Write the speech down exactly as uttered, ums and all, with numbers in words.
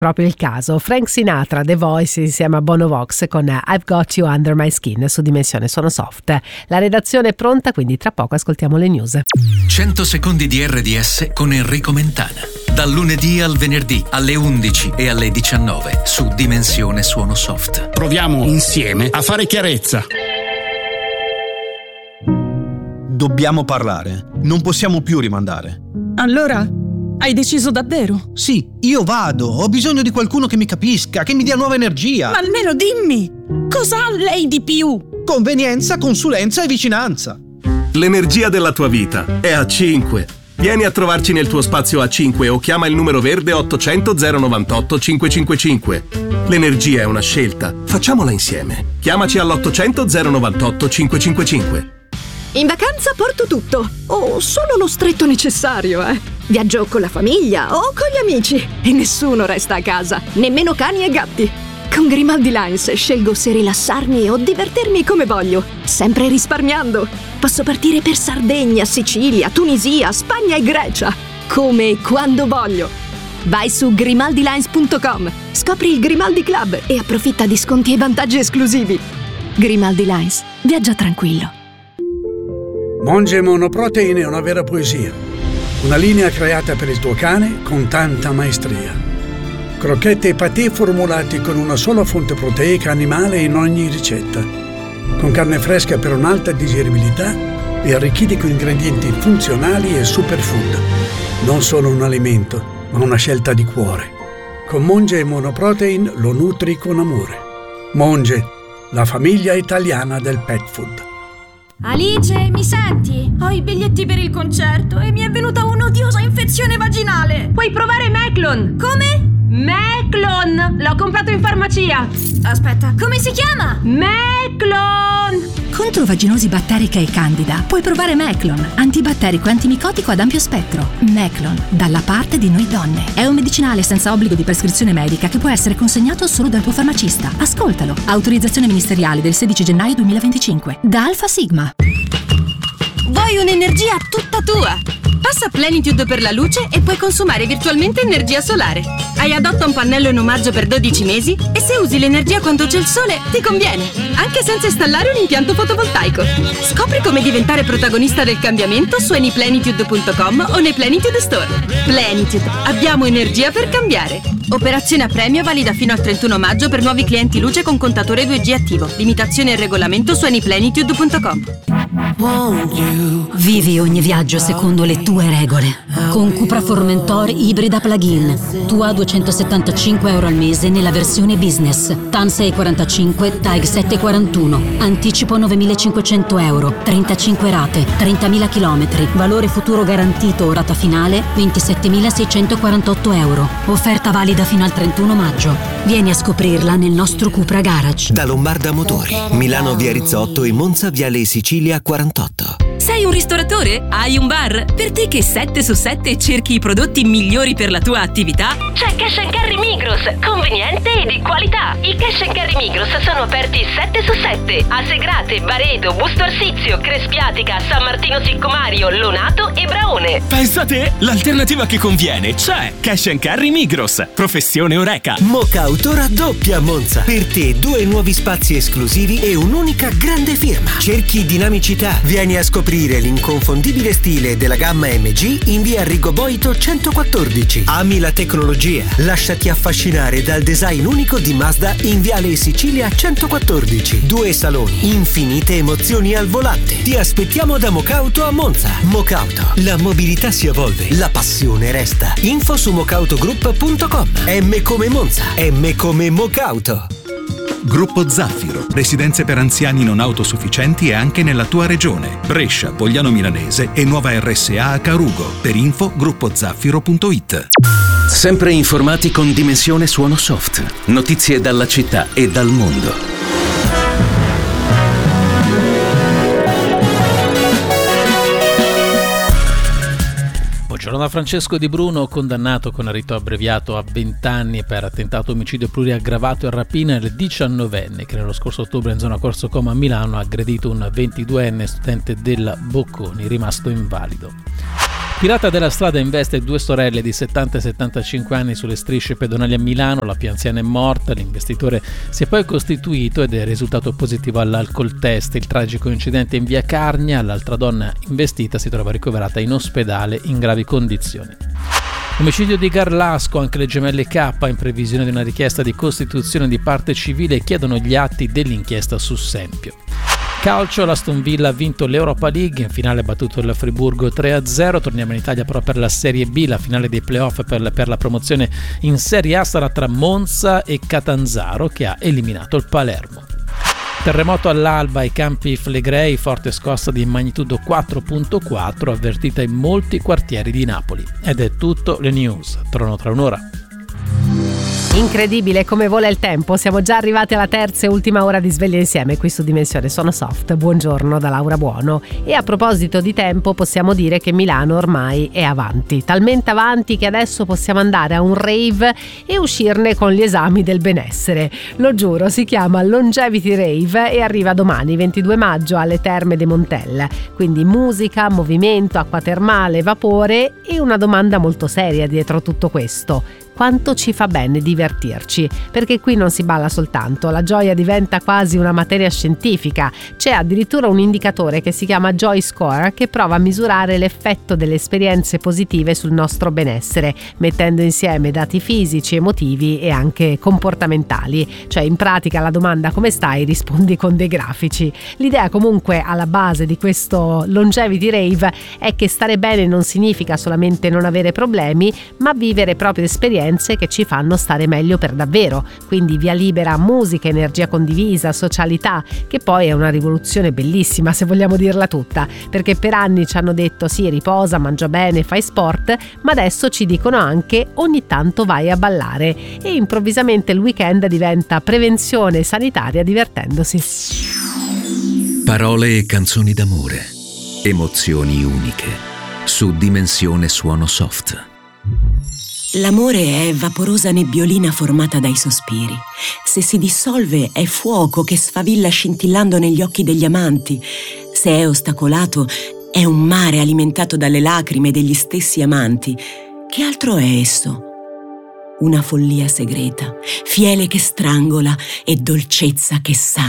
Proprio il caso. Frank Sinatra, The Voice insieme a Bono Vox con I've Got You Under My Skin su Dimensione Suono Soft. La redazione è pronta, quindi tra poco ascoltiamo le news. cento secondi di R D S con Enrico Mentana. Dal lunedì al venerdì alle undici e alle diciannove su Dimensione Suono Soft. Proviamo insieme a fare chiarezza. Dobbiamo parlare. Non possiamo più rimandare. Allora, hai deciso davvero? Sì, io vado. Ho bisogno di qualcuno che mi capisca, che mi dia nuova energia. Ma almeno dimmi, cosa ha lei di più? Convenienza, consulenza e vicinanza. L'energia della tua vita è A cinque. Vieni a trovarci nel tuo spazio A cinque o chiama il numero verde ottocento zero novantotto cinquecentocinquantacinque. L'energia è una scelta. Facciamola insieme. Chiamaci all'ottocento zero novantotto cinquecentocinquantacinque. In vacanza porto tutto, o solo lo stretto necessario, eh. Viaggio con la famiglia o con gli amici e nessuno resta a casa, nemmeno cani e gatti. Con Grimaldi Lines scelgo se rilassarmi o divertirmi come voglio, sempre risparmiando. Posso partire per Sardegna, Sicilia, Tunisia, Spagna e Grecia, come e quando voglio. Vai su grimaldi lines punto com, scopri il Grimaldi Club e approfitta di sconti e vantaggi esclusivi. Grimaldi Lines, viaggia tranquillo. Monge Monoprotein è una vera poesia. Una linea creata per il tuo cane con tanta maestria. Crocchette e patè formulati con una sola fonte proteica animale in ogni ricetta. Con carne fresca per un'alta digeribilità e arricchiti con ingredienti funzionali e superfood. Non solo un alimento, ma una scelta di cuore. Con Monge Monoprotein lo nutri con amore. Monge, la famiglia italiana del pet food. Alice, mi senti? Ho i biglietti per il concerto e mi è venuta un'odiosa infezione vaginale. Puoi provare Meclon. Come? Meclon! L'ho comprato in farmacia. Aspetta, come si chiama? Meclon! Contro vaginosi batterica e candida puoi provare Meclon, antibatterico e antimicotico ad ampio spettro. Meclon, dalla parte di noi donne. È un medicinale senza obbligo di prescrizione medica che può essere consegnato solo dal tuo farmacista. Ascoltalo. Autorizzazione ministeriale del sedici gennaio duemilaventicinque. Da Alfa Sigma. Vuoi un'energia tutta tua? Passa Plenitude per la luce e puoi consumare virtualmente energia solare. Hai Adotta un pannello in omaggio per dodici mesi e se usi l'energia quando c'è il sole ti conviene, anche senza installare un impianto fotovoltaico. Scopri come diventare protagonista del cambiamento su anyplenitude punto com o nei Plenitude Store. Plenitude, abbiamo energia per cambiare. Operazione a premio valida fino al trentuno maggio per nuovi clienti luce con contatore due G attivo. Limitazioni e regolamento su anyplenitude punto com. Vivi ogni viaggio secondo le tue regole. Con Cupra Formentor ibrida plug-in. Tu a duecentosettantacinque euro al mese nella versione business. T A N sei quarantacinque, T A E G sette quarantuno. Anticipo novemilacinquecento euro. trentacinque rate, trentamila chilometri. Valore futuro garantito, rata finale ventisettemilaseicentoquarantotto euro. Offerta valida fino al trentuno maggio. Vieni a scoprirla nel nostro Cupra Garage. Da Lombarda Motori, Milano via Rizzotto e Monza viale Sicilia quarantotto. Sei un ristoratore? Hai un bar? Per te che sette su sette cerchi i prodotti migliori per la tua attività? C'è Cash and Carry Migros, conveniente e di qualità. I Cash and Carry Migros sono aperti sette su sette a Segrate, Baredo, Busto Arsizio, Crespiatica, San Martino Siccomario, Lonato e Braone. Pensa te, l'alternativa che conviene c'è. Cash and Carry Migros, professione Oreca. Mocauto raddoppia a Monza. Per te due nuovi spazi esclusivi e un'unica grande firma. Cerchi dinamicità. Vieni a scoprire l'inconfondibile stile della gamma M G in via Rigoboito centoquattordici. Ami la tecnologia? Lasciati affascinare dal design unico di Mazda in viale Sicilia centoquattordici. Due saloni, infinite emozioni al volante. Ti aspettiamo da Mocauto a Monza. Mocauto, la mobilità si evolve, la passione resta. Info su mocautogroup punto com. M come Monza, M come Mocauto. Gruppo Zaffiro, residenze per anziani non autosufficienti e anche nella tua regione. Brescia, Pogliano Milanese e nuova R S A a Carugo. Per info gruppo zaffiro punto it. Sempre informati con Dimensione Suono Soft. Notizie dalla città e dal mondo. Buongiorno da Francesco Di Bruno, condannato con rito abbreviato a venti anni per attentato omicidio pluriaggravato e rapina il diciannovenne che nello scorso ottobre in zona Corso Como a Milano ha aggredito un ventiduenne studente della Bocconi rimasto invalido. Pirata della strada investe due sorelle di settanta e settantacinque anni sulle strisce pedonali a Milano. La più anziana è morta, l'investitore si è poi costituito ed è risultato positivo all'alcol test. Il tragico incidente in via Carnia, l'altra donna investita si trova ricoverata in ospedale in gravi condizioni. Omicidio di Garlasco, anche le gemelle K, in previsione di una richiesta di costituzione di parte civile, chiedono gli atti dell'inchiesta su Sempio. Calcio, l'Aston Villa ha vinto l'Europa League, in finale ha battuto il Friburgo tre a zero. Torniamo in Italia però per la Serie B, la finale dei playoff per la, per la promozione in Serie A sarà tra Monza e Catanzaro, che ha eliminato il Palermo. Terremoto all'alba ai Campi Flegrei, forte scossa di magnitudo quattro virgola quattro avvertita in molti quartieri di Napoli. Ed è tutto, le news tornano tra un'ora. Incredibile come vola il tempo, siamo già arrivati alla terza e ultima ora di Sveglia Insieme qui su Dimensione Sono Soft. Buongiorno da Laura Buono. E a proposito di tempo possiamo dire che Milano ormai è avanti, talmente avanti che adesso possiamo andare a un rave e uscirne con gli esami del benessere. Lo giuro, si chiama Longevity Rave e arriva domani ventidue maggio alle Terme di Montella. Quindi musica, movimento, acqua termale, vapore e una domanda molto seria dietro tutto questo: quanto ci fa bene divertirci? Perché qui non si balla soltanto, la gioia diventa quasi una materia scientifica. C'è addirittura un indicatore che si chiama Joy Score, che prova a misurare l'effetto delle esperienze positive sul nostro benessere, mettendo insieme dati fisici, emotivi e anche comportamentali. Cioè, in pratica, alla domanda "come stai?" rispondi con dei grafici. L'idea comunque alla base di questo Longevity Rave è che stare bene non significa solamente non avere problemi, ma vivere proprio esperienze che ci fanno stare meglio per davvero. Quindi via libera, musica, energia condivisa, socialità, che poi è una rivoluzione bellissima, se vogliamo dirla tutta, perché per anni ci hanno detto sì, riposa, mangia bene, fai sport, ma adesso ci dicono anche ogni tanto vai a ballare, e improvvisamente il weekend diventa prevenzione sanitaria divertendosi. Parole e canzoni d'amore, emozioni uniche, su Dimensione Suono Soft. L'amore è vaporosa nebbiolina formata dai sospiri. Se si dissolve è fuoco che sfavilla scintillando negli occhi degli amanti. Se è ostacolato è un mare alimentato dalle lacrime degli stessi amanti. Che altro è esso? Una follia segreta, fiele che strangola e dolcezza che sana.